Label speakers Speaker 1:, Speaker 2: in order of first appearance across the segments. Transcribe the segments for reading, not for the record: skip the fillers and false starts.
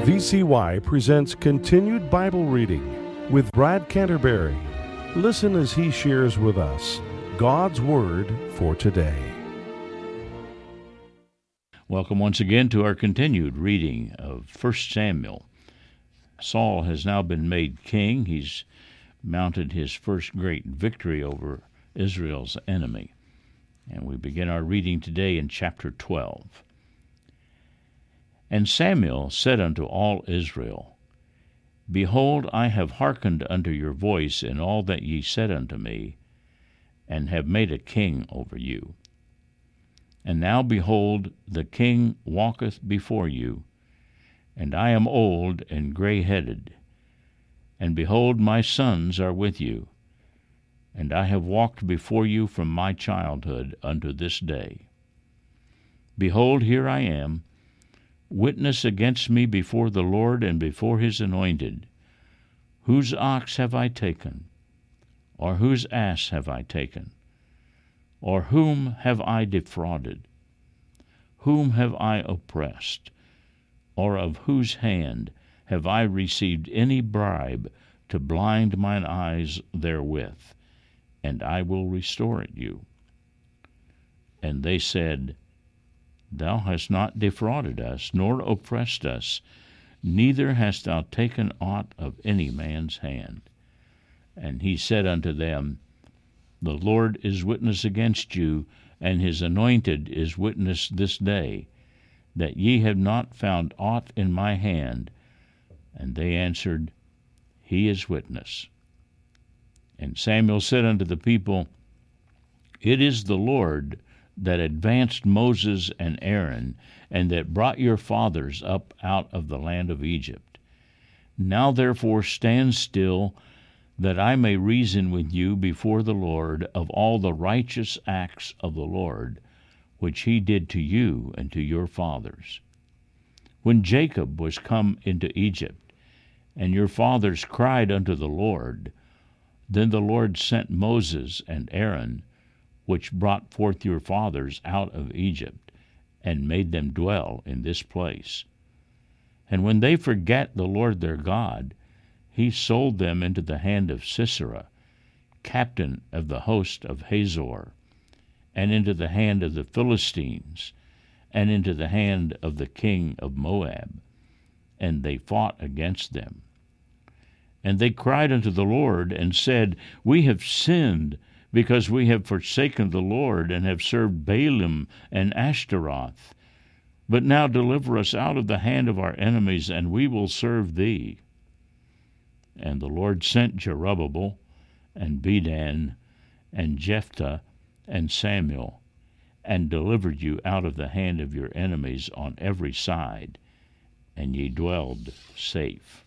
Speaker 1: VCY presents Continued Bible Reading with Brad Canterbury. Listen as he shares with us God's Word for today.
Speaker 2: Welcome once again to our continued reading of 1 Samuel. Saul has now been made king. He's mounted his first great victory over Israel's enemy. And we begin our reading today in chapter 12. And Samuel said unto all Israel, Behold, I have hearkened unto your voice in all that ye said unto me, and have made a king over you. And now, behold, the king walketh before you, and I am old and gray-headed. And behold, my sons are with you, and I have walked before you from my childhood unto this day. Behold, here I am, witness against me before the Lord and before his anointed. Whose ox have I taken? Or whose ass have I taken? Or whom have I defrauded? Whom have I oppressed? Or of whose hand have I received any bribe to blind mine eyes therewith? And I will restore it you. And they said, Thou hast not defrauded us, nor oppressed us, neither hast thou taken aught of any man's hand. And he said unto them, The Lord is witness against you, and his anointed is witness this day, that ye have not found aught in my hand. And they answered, He is witness. And Samuel said unto the people, It is the Lord that advanced Moses and Aaron, and that brought your fathers up out of the land of Egypt. Now therefore stand still, that I may reason with you before the Lord of all the righteous acts of the Lord, which he did to you and to your fathers. When Jacob was come into Egypt, and your fathers cried unto the Lord, then the Lord sent Moses and Aaron, which brought forth your fathers out of Egypt, and made them dwell in this place. And when they forgat the Lord their God, he sold them into the hand of Sisera, captain of the host of Hazor, and into the hand of the Philistines, and into the hand of the king of Moab. And they fought against them. And they cried unto the Lord, and said, We have sinned, because we have forsaken the Lord, and have served Baalim and Ashtaroth. But now deliver us out of the hand of our enemies, and we will serve thee. And the Lord sent Jerubbabel, and Bedan, and Jephthah, and Samuel, and delivered you out of the hand of your enemies on every side, and ye dwelled safe.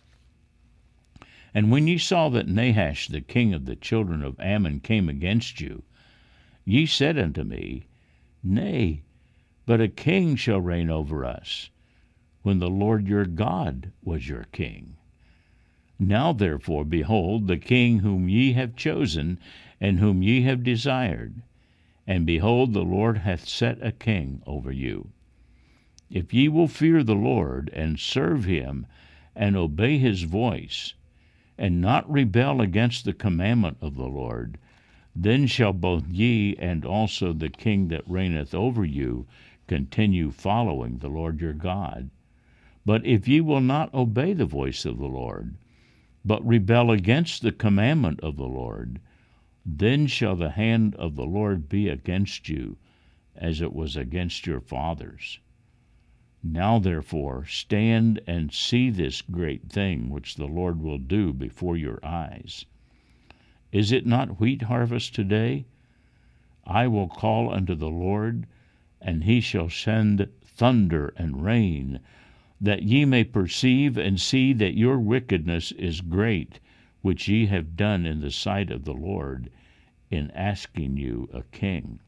Speaker 2: And when ye saw that Nahash the king of the children of Ammon came against you, ye said unto me, Nay, but a king shall reign over us, when the Lord your God was your king. Now therefore, behold, the king whom ye have chosen, and whom ye have desired, and behold, the Lord hath set a king over you. If ye will fear the Lord, and serve him, and obey his voice, and not rebel against the commandment of the Lord, then shall both ye and also the king that reigneth over you continue following the Lord your God. But if ye will not obey the voice of the Lord, but rebel against the commandment of the Lord, then shall the hand of the Lord be against you, as it was against your fathers. Now therefore stand and see this great thing which the Lord will do before your eyes. Is it not wheat harvest today? I will call unto the Lord, and he shall send thunder and rain, that ye may perceive and see that your wickedness is great, which ye have done in the sight of the Lord, in asking you a king.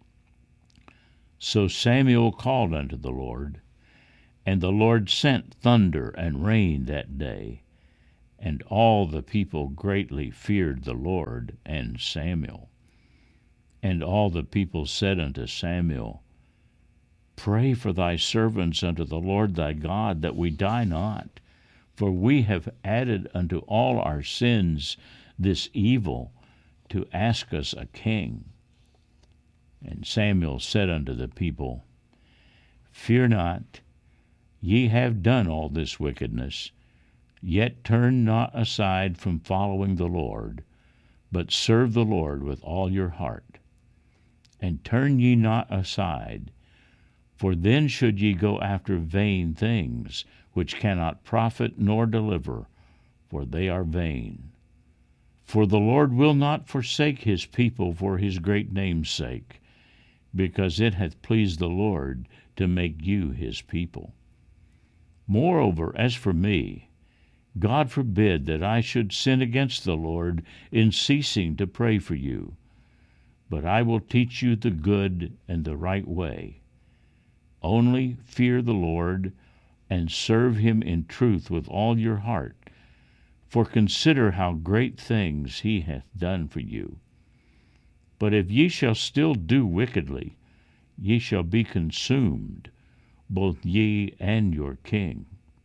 Speaker 2: So Samuel called unto the Lord, and the Lord sent thunder and rain that day, and all the people greatly feared the Lord and Samuel. And all the people said unto Samuel, Pray for thy servants unto the Lord thy God, that we die not. For we have added unto all our sins this evil, to ask us a king. And Samuel said unto the people, Fear not, ye have done all this wickedness, yet turn not aside from following the Lord, but serve the Lord with all your heart. And turn ye not aside, for then should ye go after vain things, which cannot profit nor deliver, for they are vain. For the Lord will not forsake his people for his great name's sake, because it hath pleased the Lord to make you his people. Moreover, as for me, God forbid that I should sin against the Lord in ceasing to pray for you. But I will teach you the good and the right way. Only fear the Lord, and serve him in truth with all your heart. For consider how great things he hath done for you. But if ye shall still do wickedly, ye shall be consumed, both ye and your king.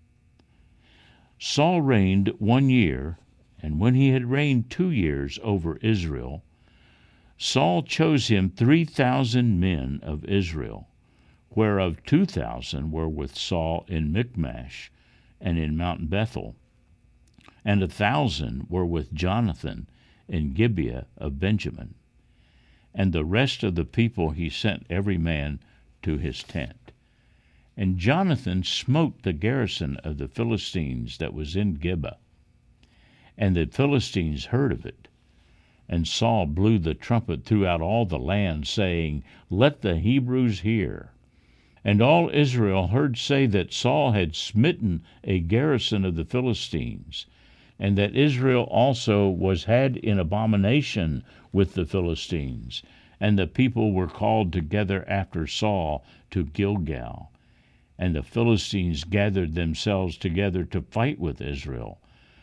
Speaker 2: Saul reigned 1 year, and when he had reigned 2 years over Israel, Saul chose him 3,000 men of Israel, whereof 2,000 were with Saul in Michmash and in Mount Bethel, and 1,000 were with Jonathan in Gibeah of Benjamin. And the rest of the people he sent every man to his tent. And Jonathan smote the garrison of the Philistines that was in Gibeah. And the Philistines heard of it. And Saul blew the trumpet throughout all the land, saying, Let the Hebrews hear. And all Israel heard say that Saul had smitten a garrison of the Philistines, and that Israel also was had in abomination with the Philistines. And the people were called together after Saul to Gilgal. And the Philistines gathered themselves together to fight with Israel,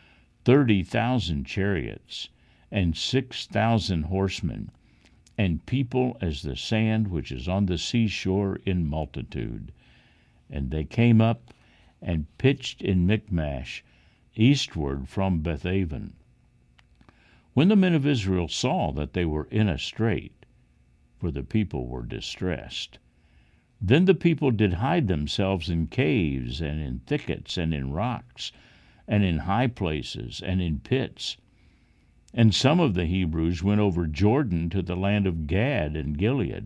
Speaker 2: 30,000 chariots, and 6,000 horsemen, and people as the sand which is on the seashore in multitude. And they came up and pitched in Michmash, eastward from Bethaven. When the men of Israel saw that they were in a strait, for the people were distressed, then the people did hide themselves in caves, and in thickets, and in rocks, and in high places, and in pits. And some of the Hebrews went over Jordan to the land of Gad and Gilead.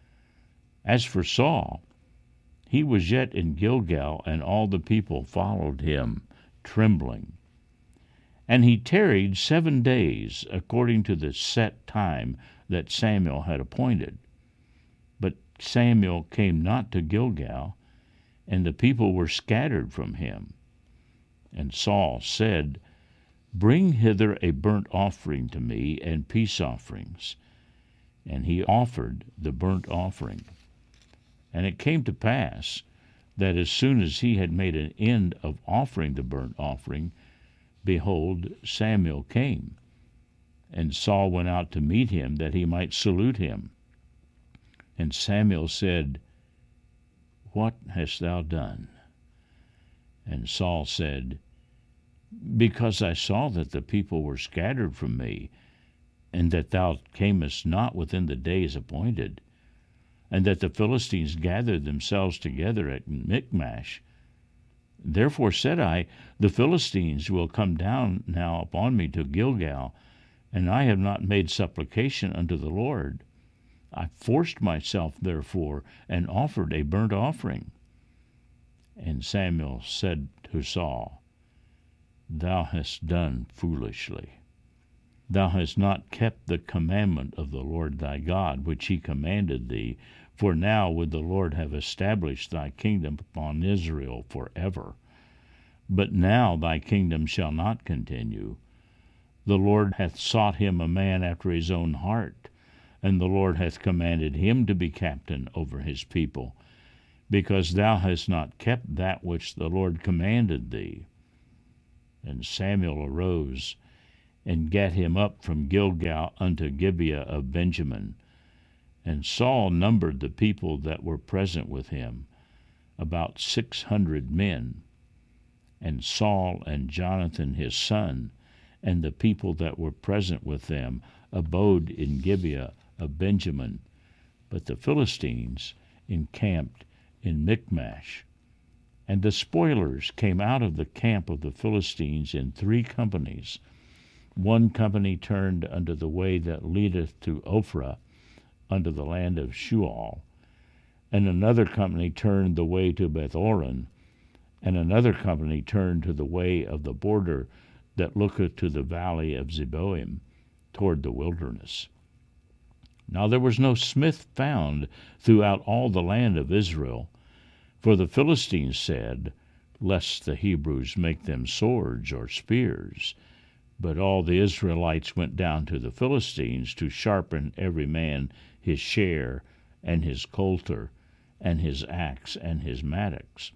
Speaker 2: As for Saul, he was yet in Gilgal, and all the people followed him, trembling. And he tarried 7 days, according to the set time that Samuel had appointed. But Samuel came not to Gilgal, and the people were scattered from him. And Saul said, Bring hither a burnt offering to me, and peace offerings. And he offered the burnt offering. And it came to pass that as soon as he had made an end of offering the burnt offering, behold, Samuel came. And Saul went out to meet him, that he might salute him. And Samuel said, What hast thou done? And Saul said, Because I saw that the people were scattered from me, and that thou camest not within the days appointed, and that the Philistines gathered themselves together at Michmash. Therefore said I, The Philistines will come down now upon me to Gilgal, and I have not made supplication unto the Lord. I forced myself, therefore, and offered a burnt offering. And Samuel said to Saul, Thou hast done foolishly. Thou hast not kept the commandment of the Lord thy God, which he commanded thee, for now would the Lord have established thy kingdom upon Israel forever. But now thy kingdom shall not continue. The Lord hath sought him a man after his own heart, and the Lord hath commanded him to be captain over his people, because thou hast not kept that which the Lord commanded thee. And Samuel arose, and gat him up from Gilgal unto Gibeah of Benjamin. And Saul numbered the people that were present with him, about 600 men. And Saul and Jonathan his son, and the people that were present with them, abode in Gibeah of Benjamin. But the Philistines encamped in Michmash. And the spoilers came out of the camp of the Philistines in 3 companies. One company turned unto the way that leadeth to Ophrah, unto the land of Shual. And another company turned the way to Bethoron, and another company turned to the way of the border that looketh to the valley of Zeboim, toward the wilderness. Now there was no smith found throughout all the land of Israel, for the Philistines said, Lest the Hebrews make them swords or spears. But all the Israelites went down to the Philistines to sharpen every man his share, and his coulter, and his axe, and his mattocks.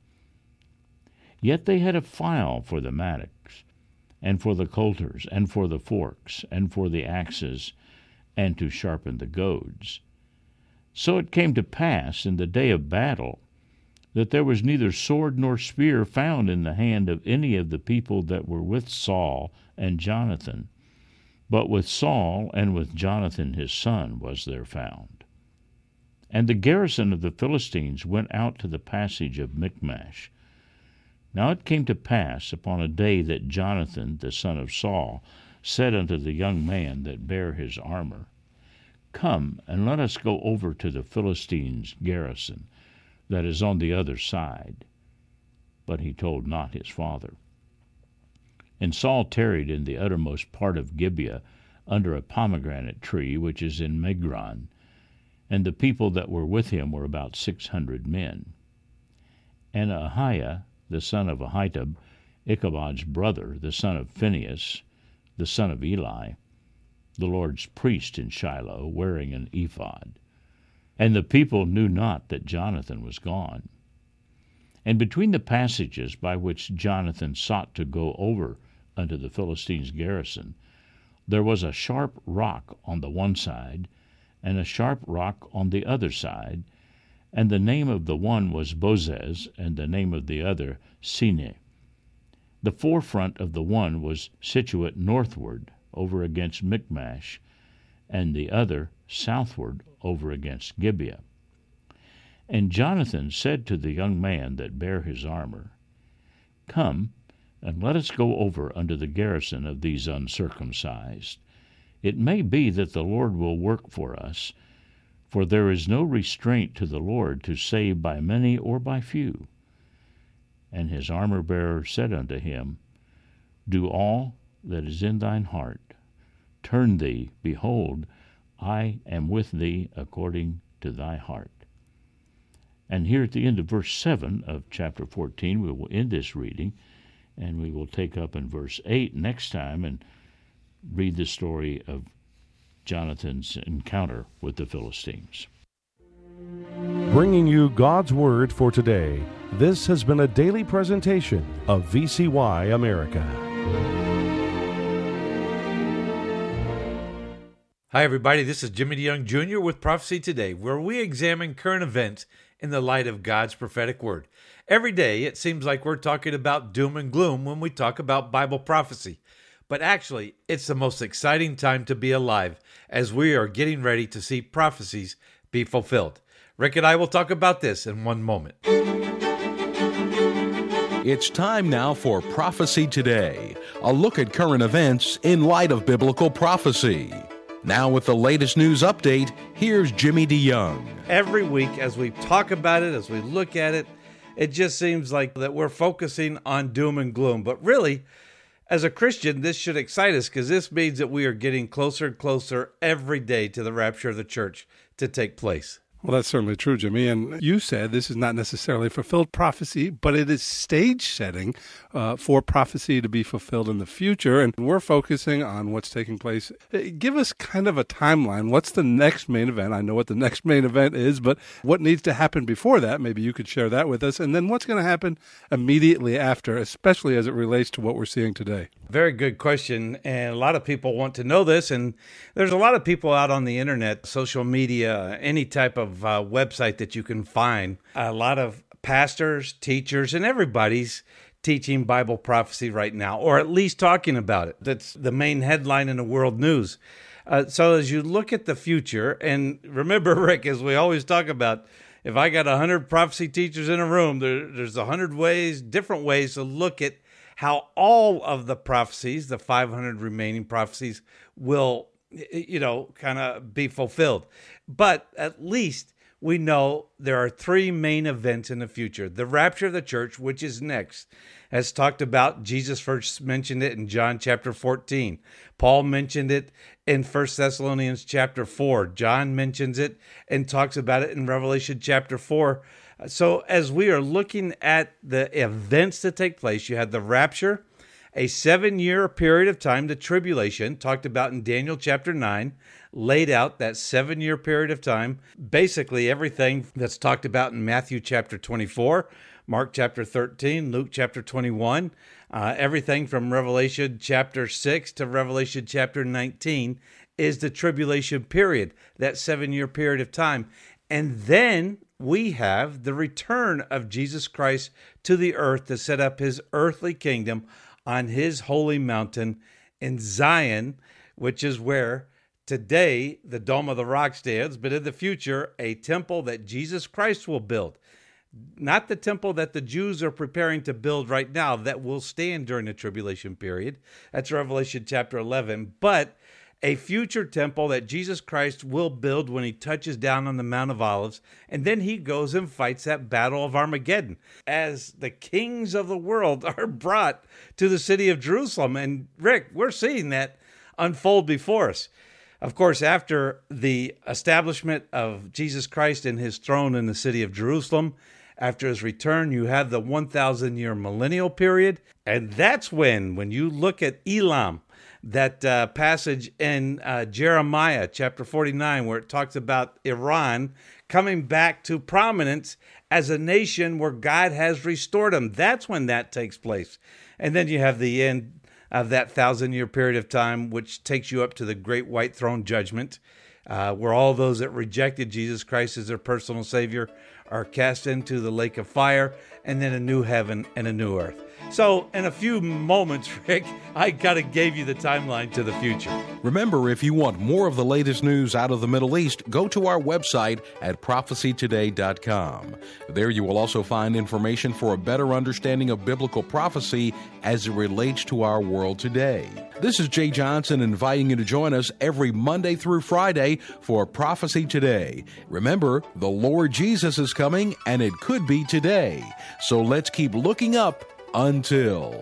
Speaker 2: Yet they had a file for the mattocks, and for the coulters, and for the forks, and for the axes, and to sharpen the goads. So it came to pass in the day of battle, that there was neither sword nor spear found in the hand of any of the people that were with Saul and Jonathan, but with Saul and with Jonathan his son was there found. And the garrison of the Philistines went out to the passage of Michmash. Now it came to pass upon a day that Jonathan the son of Saul said unto the young man that bare his armor, Come, and let us go over to the Philistines' garrison, that is on the other side. But he told not his father. And Saul tarried in the uttermost part of Gibeah, under a pomegranate tree which is in Migron, and the people that were with him were about 600 men. And Ahiah, the son of Ahitub, Ichabod's brother, the son of Phinehas, the son of Eli, the Lord's priest in Shiloh, wearing an ephod. And the people knew not that Jonathan was gone. And between the passages by which Jonathan sought to go over unto the Philistines' garrison, there was a sharp rock on the one side, and a sharp rock on the other side, and the name of the one was Bozez, and the name of the other Sine. The forefront of the one was situate northward, over against Michmash, and the other southward, over against Gibeah. And Jonathan said to the young man that bare his armor, Come, and let us go over unto the garrison of these uncircumcised. It may be that the Lord will work for us, for there is no restraint to the Lord to save by many or by few. And his armor-bearer said unto him, Do all that is in thine heart. Turn thee, behold, I am with thee according to thy heart. And here at the end of verse 7 of chapter 14, we will end this reading, and we will take up in verse 8 next time and read the story of Jonathan's encounter with the Philistines.
Speaker 1: Bringing you God's Word for today, this has been a daily presentation of VCY America.
Speaker 3: Hi, everybody. This is Jimmy DeYoung Jr. with Prophecy Today, where we examine current events in the light of God's prophetic word. Every day, it seems like we're talking about doom and gloom when we talk about Bible prophecy. But actually, it's the most exciting time to be alive as we are getting ready to see prophecies be fulfilled. Rick and I will talk about this in one moment.
Speaker 4: It's time now for Prophecy Today, a look at current events in light of biblical prophecy. Now with the latest news update, here's Jimmy DeYoung.
Speaker 3: Every week, as we talk about it, as we look at it, it just seems like that we're focusing on doom and gloom. But really, as a Christian, this should excite us because this means that we are getting closer and closer every day to the rapture of the church to take place.
Speaker 5: Well, that's certainly true, Jimmy. And you said this is not necessarily fulfilled prophecy, but it is stage setting for prophecy to be fulfilled in the future. And we're focusing on what's taking place. Give us kind of a timeline. What's the next main event? I know what the next main event is, but what needs to happen before that? Maybe you could share that with us. And then what's going to happen immediately after, especially as it relates to what we're seeing today?
Speaker 3: Very good question. And a lot of people want to know this. And there's a lot of people out on the internet, social media, any type of website that you can find. A lot of pastors, teachers, and everybody's teaching Bible prophecy right now, or at least talking about it. That's the main headline in the world news. So as you look at the future, and remember, Rick, as we always talk about, if I got 100 prophecy teachers in a room, there's 100 different ways to look at how all of the prophecies, the 500 remaining prophecies, will, kind of be fulfilled. But at least we know there are three main events in the future. The rapture of the church, which is next, as talked about. Jesus first mentioned it in John chapter 14. Paul mentioned it in 1 Thessalonians chapter 4. John mentions it and talks about it in Revelation chapter 4. So as we are looking at the events that take place, you had the rapture, a 7-year period of time, the tribulation, talked about in Daniel chapter 9, laid out that 7-year period of time, basically everything that's talked about in Matthew chapter 24, Mark chapter 13, Luke chapter 21, everything from Revelation chapter 6 to Revelation chapter 19 is the tribulation period, that 7-year period of time. And then we have the return of Jesus Christ to the earth to set up his earthly kingdom on his holy mountain in Zion, which is where today the Dome of the Rock stands, but in the future, a temple that Jesus Christ will build. Not the temple that the Jews are preparing to build right now that will stand during the tribulation period. That's Revelation chapter 11. But a future temple that Jesus Christ will build when he touches down on the Mount of Olives, and then he goes and fights that battle of Armageddon as the kings of the world are brought to the city of Jerusalem. And Rick, we're seeing that unfold before us. Of course, after the establishment of Jesus Christ and his throne in the city of Jerusalem, after his return, you have the 1,000-year millennial period. And that's when you look at Elam, that passage in Jeremiah chapter 49, where it talks about Iran coming back to prominence as a nation where God has restored them. That's when that takes place. And then you have the end of that 1,000-year period of time, which takes you up to the great white throne judgment, where all those that rejected Jesus Christ as their personal Savior are cast into the lake of fire, and then a new heaven and a new earth. So in a few moments, Rick, I kind of gave you the timeline to the future.
Speaker 4: Remember, if you want more of the latest news out of the Middle East, go to our website at prophecytoday.com. There you will also find information for a better understanding of biblical prophecy as it relates to our world today. This is Jay Johnson inviting you to join us every Monday through Friday for Prophecy Today. Remember, the Lord Jesus is coming, and it could be today. So let's keep looking up until.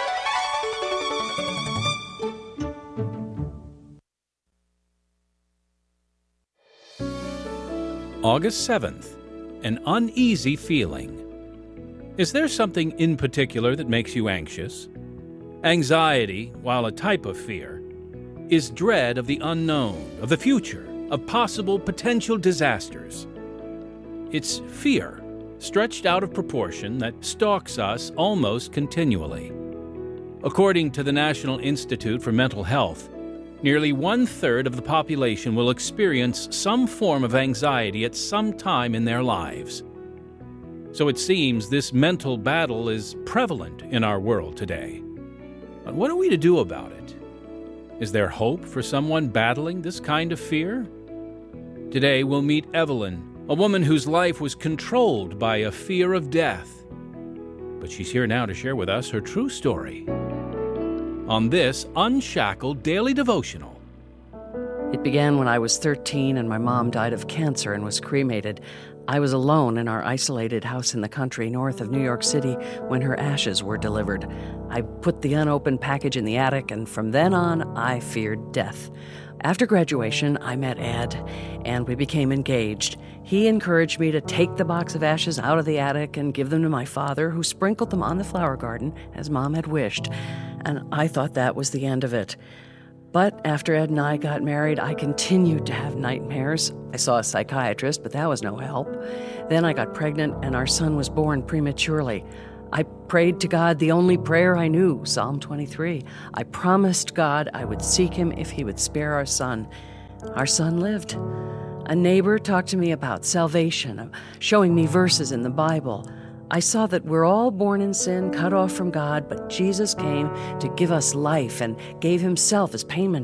Speaker 6: August 7th, an uneasy feeling. Is there something in particular that makes you anxious? Anxiety, while a type of fear, is dread of the unknown, of the future, of possible potential disasters. It's fear, stretched out of proportion, that stalks us almost continually. According to the National Institute for Mental Health, nearly 1/3 of the population will experience some form of anxiety at some time in their lives. So it seems this mental battle is prevalent in our world today. But what are we to do about it? Is there hope for someone battling this kind of fear? Today we'll meet Evelyn, a woman whose life was controlled by a fear of death. But she's here now to share with us her true story on this Unshackled Daily Devotional.
Speaker 7: It began when I was 13 and my mom died of cancer and was cremated. I was alone in our isolated house in the country north of New York City when her ashes were delivered. I put the unopened package in the attic, and from then on, I feared death. After graduation, I met Ed, and we became engaged. He encouraged me to take the box of ashes out of the attic and give them to my father, who sprinkled them on the flower garden, as Mom had wished. And I thought that was the end of it. But after Ed and I got married, I continued to have nightmares. I saw a psychiatrist, but that was no help. Then I got pregnant, and our son was born prematurely. I prayed to God the only prayer I knew, Psalm 23. I promised God I would seek him if he would spare our son. Our son lived. A neighbor talked to me about salvation, showing me verses in the Bible. I saw that we're all born in sin, cut off from God, but Jesus came to give us life and gave himself as payment